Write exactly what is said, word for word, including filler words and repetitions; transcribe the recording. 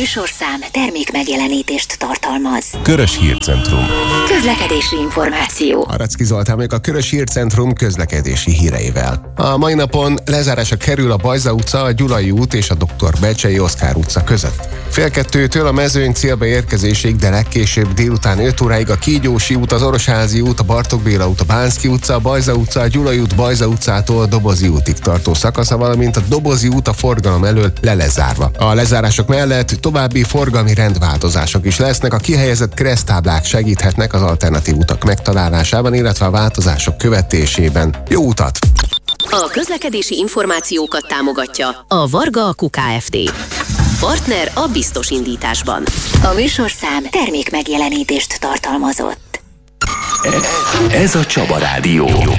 műsorszám termék megjelenítést tartalmaz. Körös Hírcentrum. Közlekedési információ. Aracki Zoltán még a Körös Hírcentrum közlekedési híreivel. A mai napon lezárásra kerül a Bajza utca, a Gyulai út és a doktor Becsei Oszkár utca között. Fél kettőtől a Mezőny célba érkezésig, de legkésőbb délután öt óráig a Kígyósi út, az Orosházi út, a Bartók Béla út, a Bánszky utca, a Bajza utca, a Gyulai út Bajza utcától a Dobozi útig tartó szakasza, valamint a Dobozi út a forgalom elől le lezárva. A lezárások mellett további forgalmi rendváltozások is lesznek, a kihelyezett kereszttáblák segíthetnek az alternatív utak megtalálásában, illetve a változások követésében. Jó utat! A közlekedési információkat támogatja a Varga Akku Kft. Partner a biztos indításban. A műsorszám termék megjelenítést tartalmazott. Ez a Csaba Rádió.